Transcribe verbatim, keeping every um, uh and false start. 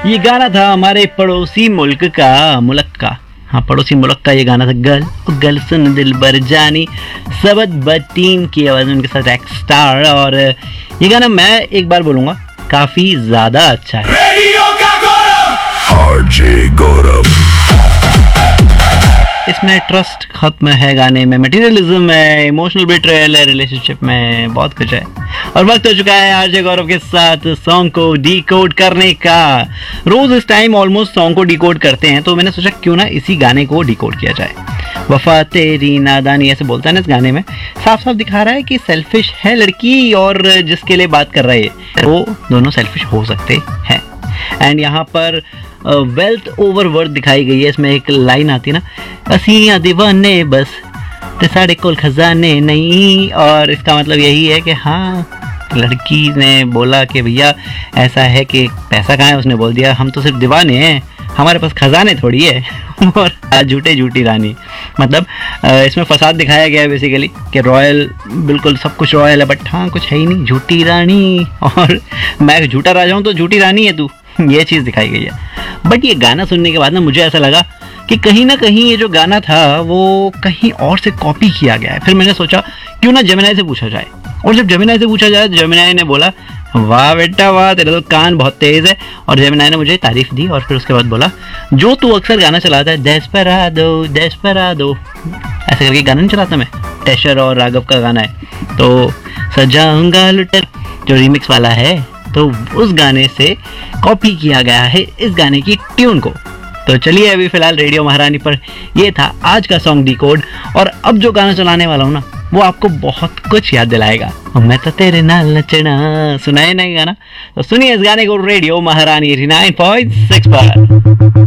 ये गाना था हमारे पड़ोसी मुल्क का मुल्क का हाँ पड़ोसी मुल्क का ये गाना था गल गल सुन दिल बर जानी सबद बटीन की आवाज में उनके साथ रैक स्टार। और ये गाना मैं एक बार बोलूंगा काफी ज्यादा अच्छा है। आरजे गौरव इसमें ट्रस्ट खत्म है, गाने में मटेरियलिज्म है, इमोशनल बिट्रेयल है, रिलेशनशिप में बहुत कुछ है। और वक्त हो चुका है आरजे गौरव के साथ सॉन्ग को डिकोड करने का। रोज इस टाइम ऑलमोस्ट सॉन्ग को डिकोड करते हैं, तो मैंने सोचा क्यों ना इसी गाने को डिकोड किया जाए। वफा तेरी नादानी ऐसे बोलता है ना इस गाने में, साफ साफ दिखा रहा है कि सेल्फिश है लड़की और जिसके लिए बात कर रहा है वो दोनों सेल्फिश हो सकते हैं। एंड यहाँ पर वेल्थ ओवर वर्थ दिखाई गई है। इसमें एक लाइन आती है ना, असियां दीवाने बस ते साढ़े कोल खजाने नहीं। और इसका मतलब यही है कि हाँ लड़की ने बोला कि भैया ऐसा है कि पैसा कहाँ है, उसने बोल दिया हम तो सिर्फ दीवाने हैं, हमारे पास खजाने थोड़ी है। और झूठे झूठी रानी, मतलब इसमें फसाद दिखाया गया है बेसिकली कि रॉयल बिल्कुल सब कुछ रॉयल है बट हाँ कुछ है ही नहीं, झूठी रानी। और मैं झूठा राजा हूँ तो झूठी रानी है तू, ये चीज़ दिखाई गई है। बट ये गाना सुनने के बाद ना मुझे ऐसा लगा कि कहीं ना कहीं ये जो गाना था वो कहीं और से कॉपी किया गया है। फिर मैंने सोचा क्यों ना जेमिनाई से पूछा जाए। और जब जेमिनाई से पूछा जाए तो जेमिनाई ने बोला वाह बेटा वाह तेरा तो कान बहुत तेज है। और जेमिनाई ने मुझे तारीफ दी और फिर उसके बाद बोला जो तू अक्सर गाना चलाता है डेस्पेराडो डेस्पेराडो ऐसे करके गाना नहीं चलाता मैं, टेशर और राघव का गाना है तो सजाऊंगा लुटर जो रीमिक्स वाला है, तो उस गाने से कॉपी किया गया है इस गाने की ट्यून को। तो चलिए अभी फिलहाल रेडियो महारानी पर ये था आज का सॉन्ग डिकोड। और अब जो गाना चलाने वाला हूँ ना वो आपको बहुत कुछ याद दिलाएगा। मैं तो तेरे नाल नचना, सुनाए नहीं गाना, तो सुनिए इस गाने को रेडियो महारानी नाइन पॉइंट सिक्स पर।